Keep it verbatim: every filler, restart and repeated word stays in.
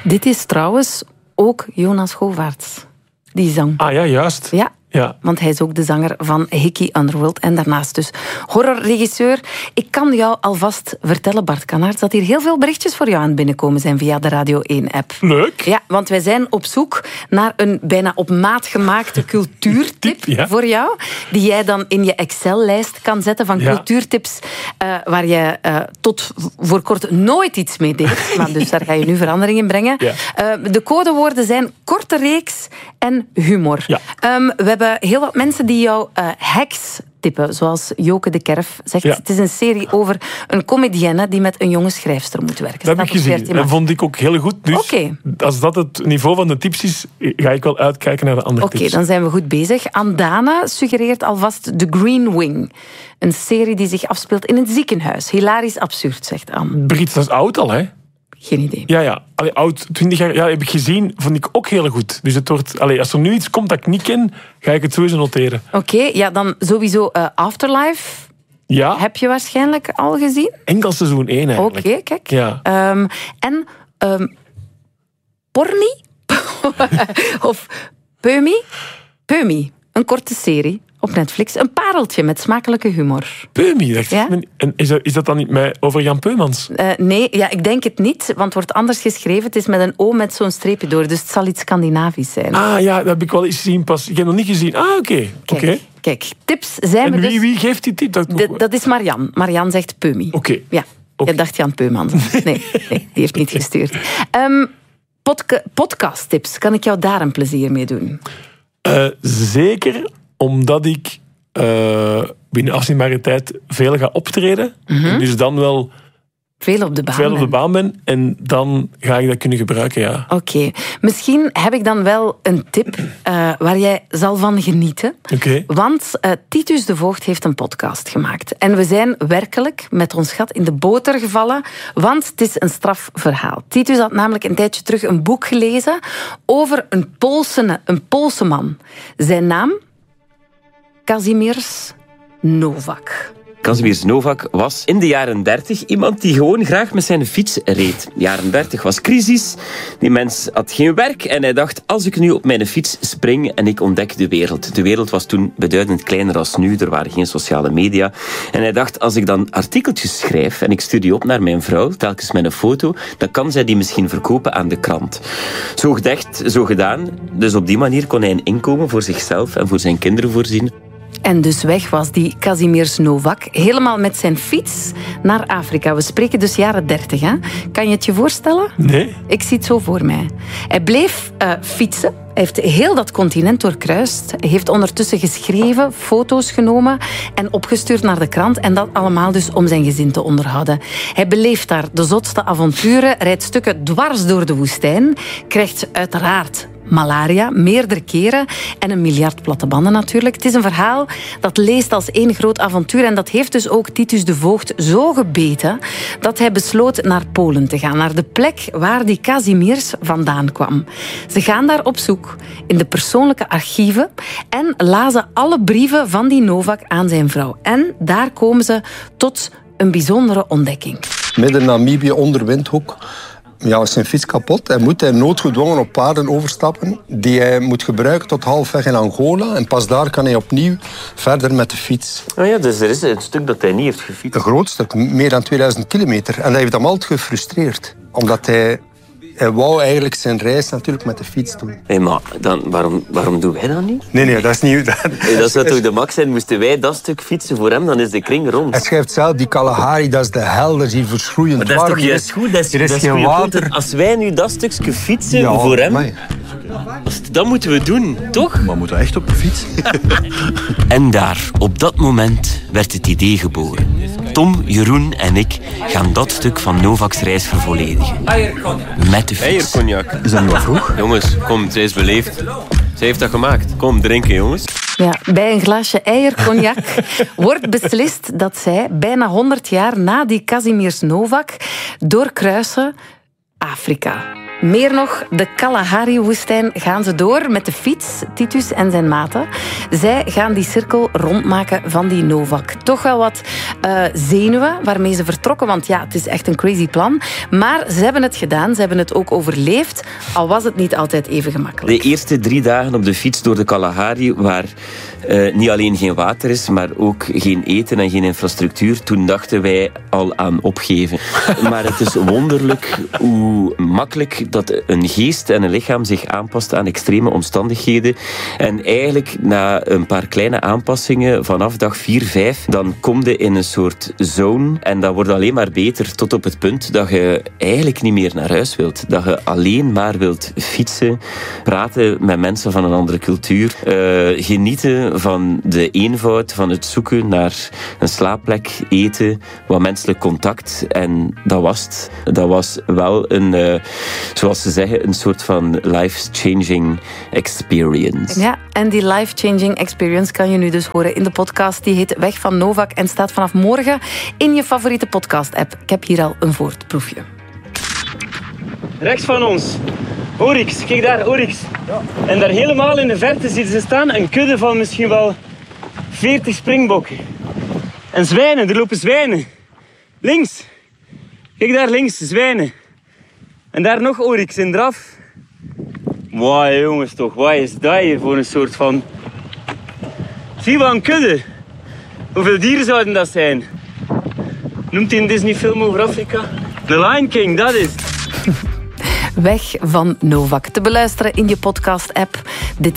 Dit is trouwens ook Jonas Govaerts, die zang. Ah ja, juist. Ja. Ja. Want hij is ook de zanger van Hickey Underworld en daarnaast dus horrorregisseur. Ik kan jou alvast vertellen, Bart Kanaerts, dat hier heel veel berichtjes voor jou aan het binnenkomen zijn via de Radio één-app. Leuk. Ja, want wij zijn op zoek naar een bijna op maat gemaakte cultuurtip ja. voor jou, die jij dan in je Excel-lijst kan zetten van ja. cultuurtips uh, waar je uh, tot voor kort nooit iets mee deed. Maar dus daar ga je nu verandering in brengen. Ja. Uh, de codewoorden zijn korte reeks en humor. Ja. Um, we hebben heel wat mensen die jou uh, hacks tippen, zoals Joke de Kerf zegt. Ja. Het is een serie over een comedienne die met een jonge schrijfster moet werken. Dat heb ik gezien. Dat vond ik ook heel goed. Dus okay. als dat het niveau van de tips is, ga ik wel uitkijken naar de andere okay, tips. Oké, dan zijn we goed bezig. Andana suggereert alvast The Green Wing. Een serie die zich afspeelt in een ziekenhuis. Hilarisch absurd, zegt Anne. Brit, dat is oud al, hè? Geen idee. Ja, ja. Allee, oud, twintig jaar, ja, heb ik gezien, vond ik ook heel goed. Dus het wordt, allee, als er nu iets komt dat ik niet ken, ga ik het sowieso noteren. Oké, okay, ja, dan sowieso uh, Afterlife. Ja. Heb je waarschijnlijk al gezien? Enkel seizoen één eigenlijk. Oké, okay, kijk. Ja. Um, en um, Porni? of Peumi? Peumi, een korte serie op Netflix. Een pareltje met smakelijke humor. Peumi, dacht ja? ik. En is dat, is dat dan niet met, over Jan Peumans? Uh, nee, ja, ik denk het niet, want het wordt anders geschreven. Het is met een O met zo'n streepje door, dus het zal iets Scandinavisch zijn. Ah ja, dat heb ik wel eens gezien pas. Ik heb nog niet gezien. Ah, oké. Okay. Kijk, okay. kijk, tips zijn en we wie, dus... wie geeft die tip? Dat, de, dat is Marian. Marian zegt Peumi. Oké. Okay. Ja, okay. je dacht Jan Peumans. Nee, nee, die heeft niet gestuurd. Um, podca- podcasttips, kan ik jou daar een plezier mee doen? Uh, zeker, omdat ik uh, binnen afzienbare tijd veel ga optreden. Mm-hmm. En dus dan wel veel op de baan, veel op de baan ben. En dan ga ik dat kunnen gebruiken, ja. Oké. Okay. Misschien heb ik dan wel een tip uh, waar jij zal van genieten. Oké. Okay. Want uh, Titus de Voogd heeft een podcast gemaakt. En we zijn werkelijk met ons gat in de boter gevallen, want het is een strafverhaal. Titus had namelijk een tijdje terug een boek gelezen over een Poolse, een Poolse man. Zijn naam? Kazimierz Nowak. Kazimierz Nowak was in de jaren dertig iemand die gewoon graag met zijn fiets reed. De jaren dertig was crisis, die mens had geen werk en hij dacht, als ik nu op mijn fiets spring en ik ontdek de wereld. De wereld was toen beduidend kleiner als nu, er waren geen sociale media. En hij dacht, als ik dan artikeltjes schrijf en ik stuur die op naar mijn vrouw, telkens met een foto, dan kan zij die misschien verkopen aan de krant. Zo gedacht, zo gedaan. Dus op die manier kon hij een inkomen voor zichzelf en voor zijn kinderen voorzien. En dus weg was die Kazimierz Nowak, helemaal met zijn fiets naar Afrika. We spreken dus jaren dertig, hè? Kan je het je voorstellen? Nee. Ik zie het zo voor mij. Hij bleef uh, fietsen. Hij heeft heel dat continent doorkruist. Hij heeft ondertussen geschreven, foto's genomen en opgestuurd naar de krant. En dat allemaal dus om zijn gezin te onderhouden. Hij beleeft daar de zotste avonturen, rijdt stukken dwars door de woestijn, krijgt uiteraard malaria, meerdere keren en een miljard platte banden natuurlijk. Het is een verhaal dat leest als één groot avontuur en dat heeft dus ook Titus de Voogd zo gebeten dat hij besloot naar Polen te gaan, naar de plek waar die Kazimierz vandaan kwam. Ze gaan daar op zoek in de persoonlijke archieven en lazen alle brieven van die Nowak aan zijn vrouw. En daar komen ze tot een bijzondere ontdekking. Midden Namibië onder Windhoek. Ja, is zijn fiets kapot. Hij moet hij noodgedwongen op paarden overstappen die hij moet gebruiken tot halfweg in Angola. En pas daar kan hij opnieuw verder met de fiets. Oh ja, dus er is een stuk dat hij niet heeft gefietst. Een groot stuk, meer dan tweeduizend kilometer. En hij heeft hem altijd gefrustreerd. Omdat hij... Hij wou eigenlijk zijn reis natuurlijk met de fiets doen. Hey, maar dan, waarom, waarom doen wij dat niet? Nee, nee, dat is niet... Dat, hey, dat zou toch de max zijn? Moesten wij dat stuk fietsen voor hem, dan is de kring rond. Hij schrijft zelf, die Kalahari, dat is de hel, dat is hier verschroeiend maar dat is warm. toch juist goed? Dat is, er is dat is geen water. Punt. Als wij nu dat stukje fietsen ja, voor hem... Maar... Dat moeten we doen, toch? Maar moeten we echt op de fiets? En daar, op dat moment, werd het idee geboren. Tom, Jeroen en ik gaan dat stuk van Nowaks reis vervolledigen. Met de fiets. Eiercognac. Is dat niet wat vroeg? Jongens, kom, zij is beleefd. Zij heeft dat gemaakt. Kom, drinken, jongens. Ja, bij een glaasje eiercognac wordt beslist dat zij bijna honderd jaar na die Kazimierz Nowak doorkruisen Afrika. Meer nog, de Kalahari-woestijn gaan ze door met de fiets, Titus en zijn maten. Zij gaan die cirkel rondmaken van die Novak. Toch wel wat uh, zenuwen waarmee ze vertrokken, want ja, het is echt een crazy plan. Maar ze hebben het gedaan, ze hebben het ook overleefd, al was het niet altijd even gemakkelijk. De eerste drie dagen op de fiets door de Kalahari, waar uh, niet alleen geen water is, maar ook geen eten en geen infrastructuur, toen dachten wij al aan opgeven. Maar het is wonderlijk hoe makkelijk dat een geest en een lichaam zich aanpast aan extreme omstandigheden. En eigenlijk na een paar kleine aanpassingen vanaf dag vier, vijf, dan kom je in een soort zone en dat wordt alleen maar beter tot op het punt dat je eigenlijk niet meer naar huis wilt. Dat je alleen maar wilt fietsen, praten met mensen van een andere cultuur, uh, genieten van de eenvoud, van het zoeken naar een slaapplek, eten, wat menselijk contact. En dat was het. Dat was wel een, uh, zoals ze zeggen, een soort van life-changing experience. Ja, en die life-changing experience kan je nu dus horen in de podcast. Die heet Weg van Novak en staat vanaf morgen in je favoriete podcast-app. Ik heb hier al een voorproefje. Rechts van ons, Oryx. Kijk daar, Oryx. Ja. En daar helemaal in de verte ziet ze staan een kudde van misschien wel veertig springbokken. En zwijnen, er lopen zwijnen. Links. Kijk daar links, zwijnen. En daar nog Oryx in draf. Wauw jongens toch, wat is dat hier voor een soort van... Zie wat een kudde. Hoeveel dieren zouden dat zijn? Noemt hij een Disney film over Afrika? The Lion King, dat is... Weg van Novak. Te beluisteren in je podcast-app. Dit